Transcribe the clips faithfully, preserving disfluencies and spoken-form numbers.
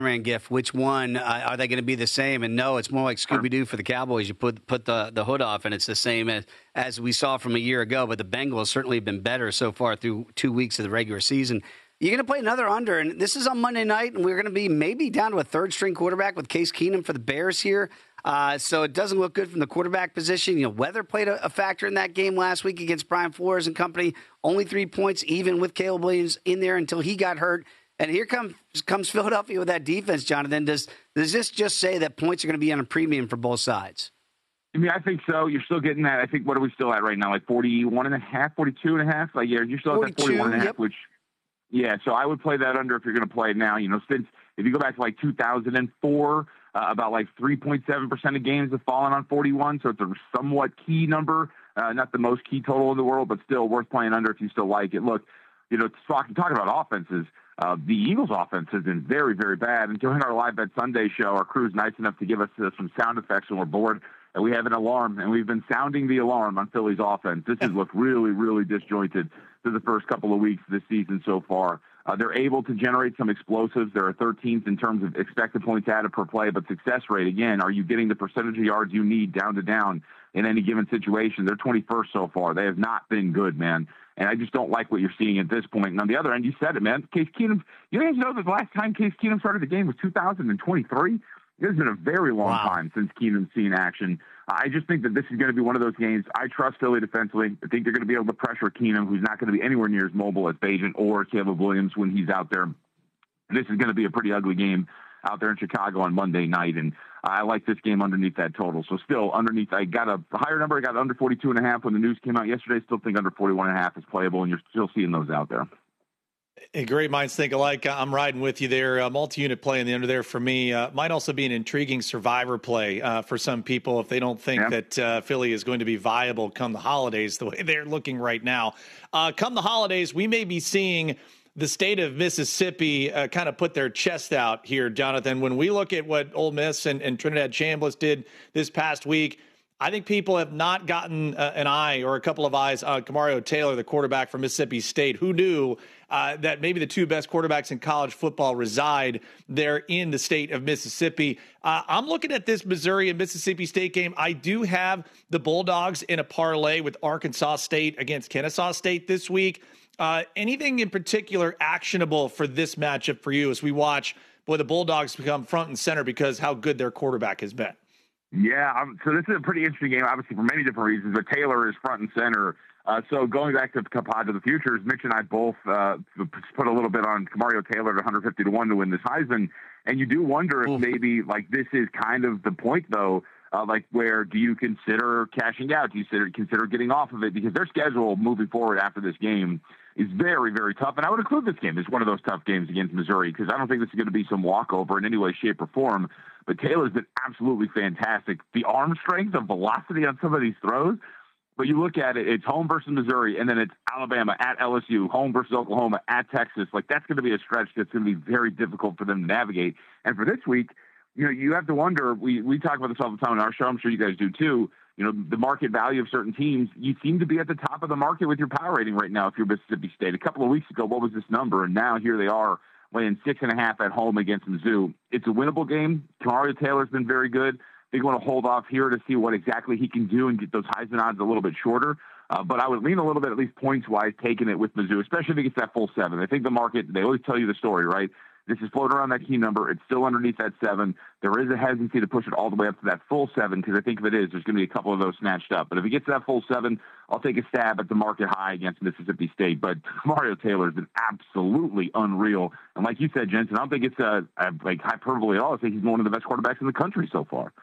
Spider-Man gift. Which one uh, are they going to be the same? And no, it's more like Scooby-Doo for the Cowboys. You put put the, the hood off, and it's the same as, as we saw from a year ago. But the Bengals certainly have been better so far through two weeks of the regular season. You're going to play another under, and this is on Monday night, and we're going to be maybe down to a third-string quarterback with Case Keenum for the Bears here. Uh, so it doesn't look good from the quarterback position. You know, weather played a, a factor in that game last week against Brian Flores and company. Only three points, even with Caleb Williams in there until he got hurt. And here comes comes Philadelphia with that defense, Jonathan. Does does this just say that points are going to be on a premium for both sides? I mean, I think so. You're still getting that. I think, what are we still at right now? Like forty-one and a half, forty-two and a half? Like, yeah, you're still at that forty-one and a half, yep. which, yeah, so I would play that under if you're going to play it now. You know, since if you go back to like two thousand four, uh, about like three point seven percent of games have fallen on forty-one. So it's a somewhat key number, uh, not the most key total in the world, but still worth playing under if you still like it. Look, you know, talking, talking about offenses, uh, the Eagles offense has been very, very bad. And during our Live Bet Sunday show, our crew's nice enough to give us uh, some sound effects when we're bored. And we have an alarm, and we've been sounding the alarm on Philly's offense. This has looked really, really disjointed through the first couple of weeks this season so far. Uh, they're able to generate some explosives. There are thirteenth in terms of expected points added per play, but success rate, again, are you getting the percentage of yards you need down to down in any given situation? They're twenty-first so far. They have not been good, man. And I just don't like what you're seeing at this point. And on the other end, you said it, man. Case Keenum, you guys know that the last time Case Keenum started the game was two thousand twenty-three? It has been a very long wow. time since Keenum's seen action. I just think that this is going to be one of those games. I trust Philly defensively. I think they're going to be able to pressure Keenum, who's not going to be anywhere near as mobile as Bagent or Caleb Williams when he's out there. This is going to be a pretty ugly game out there in Chicago on Monday night, and I like this game underneath that total. So still underneath, I got a higher number. I got under forty-two and a half when the news came out yesterday. Still think under forty-one and a half is playable, and you're still seeing those out there. Hey, great minds think alike. I'm riding with you there. Uh, multi-unit play in the under there for me uh, might also be an intriguing survivor play uh, for some people if they don't think yeah. that uh, Philly is going to be viable come the holidays the way they're looking right now. Uh, come the holidays, we may be seeing the state of Mississippi uh, kind of put their chest out here, Jonathan. When we look at what Ole Miss and, and Trinidad Chambliss did this past week, I think people have not gotten uh, an eye or a couple of eyes on Kamario Taylor, the quarterback from Mississippi State. Who knew uh, that maybe the two best quarterbacks in college football reside there in the state of Mississippi? Uh, I'm looking at this Missouri and Mississippi State game. I do have the Bulldogs in a parlay with Arkansas State against Kennesaw State this week. Uh, anything in particular actionable for this matchup for you as we watch, boy, the Bulldogs become front and center because how good their quarterback has been? Yeah, um, so this is a pretty interesting game, obviously, for many different reasons, but Taylor is front and center. Uh, so going back to Pod to the Futures, Mitch and I both uh, put a little bit on Kamario Taylor at one fifty to one to win this Heisman, and you do wonder if Oof. maybe, like, this is kind of the point, though, uh, like, where do you consider cashing out? Do you consider, consider getting off of it? Because their schedule moving forward after this game is very, very tough, and I would include this game as one of those tough games against Missouri because I don't think this is going to be some walkover in any way, shape, or form. But Taylor's been absolutely fantastic. The arm strength, the velocity on some of these throws. But you look at it, it's home versus Missouri, and then it's Alabama at L S U, home versus Oklahoma at Texas. Like, that's going to be a stretch that's going to be very difficult for them to navigate. And for this week, you know, you have to wonder, we, we talk about this all the time on our show, I'm sure you guys do too, you know, the market value of certain teams, you seem to be at the top of the market with your power rating right now if you're Mississippi State. A couple of weeks ago, what was this number? And now here they are, laying six and a half at home against Mizzou. It's a winnable game. Kamario Taylor's been very good. They want to hold off here to see what exactly he can do and get those Heisman odds a little bit shorter. Uh, but I would lean a little bit, at least points-wise, taking it with Mizzou, especially if it gets that full seven. I think the market, they always tell you the story, right? This is floating around that key number. It's still underneath that seven. There is a hesitancy to push it all the way up to that full seven because I think if it is, there's going to be a couple of those snatched up. But if it gets to that full seven, I'll take a stab at the market high against Mississippi State. But Mario Taylor has been absolutely unreal. And like you said, Jensen, I don't think it's a, a, like hyperbole at all. I think he's one of the best quarterbacks in the country so far.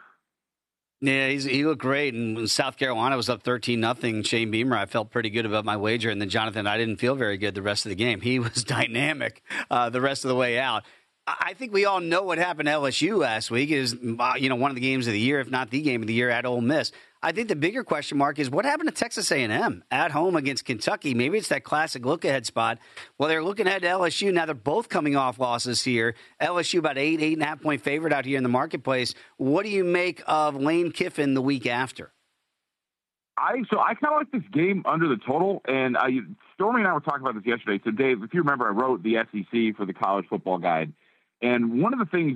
Yeah, he's, he looked great. And when South Carolina was up thirteen nothing, Shane Beamer, I felt pretty good about my wager. And then Jonathan, I didn't feel very good the rest of the game. He was dynamic uh, the rest of the way out. I think we all know what happened to L S U last week. It is, you know, one of the games of the year, if not the game of the year at Ole Miss. I think the bigger question mark is what happened to Texas A and M at home against Kentucky? Maybe it's that classic look-ahead spot. Well, they're looking ahead to L S U. Now they're both coming off losses here. L S U about eight, eight and a half point favorite out here in the marketplace. What do you make of Lane Kiffin the week after? I so I kind of like this game under the total, and I, Stormy and I were talking about this yesterday. So, Dave, if you remember, I wrote the S E C for the College Football Guide, and one of the things